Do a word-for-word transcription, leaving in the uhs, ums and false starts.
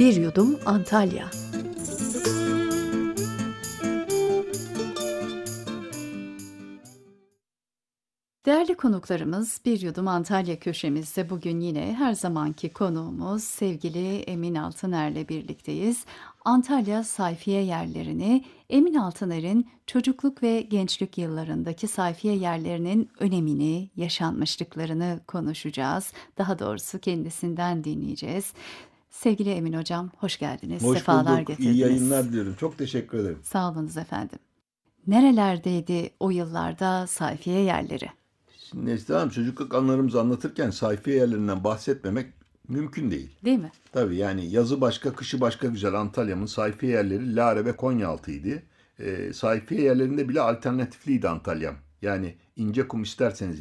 Bir Yudum Antalya. Değerli konuklarımız, Bir Yudum Antalya köşemizde bugün yine her zamanki konuğumuz sevgili Emin Altıner'le birlikteyiz. Antalya sayfiye yerlerini, Emin Altıner'in çocukluk ve gençlik yıllarındaki sayfiye yerlerinin önemini, yaşanmışlıklarını konuşacağız. Daha doğrusu kendisinden dinleyeceğiz. Sevgili Emin Hocam, hoş geldiniz, Hoş sefalar bulduk. İyi getirdiniz. yayınlar diliyorum. Çok teşekkür ederim. Sağ olunuz efendim. Nerelerdeydi o yıllarda sayfiye yerleri? Şimdi Neslihan Hanım, çocukluk anılarımızı anlatırken sayfiye yerlerinden bahsetmemek mümkün değil. Değil mi? Tabii yani yazı başka, kışı başka güzel Antalya'nın sayfiye yerleri Lare ve Konyaaltı'ydı. E, sayfiye yerlerinde bile alternatifliydi Antalya'm. Yani İncekum isterseniz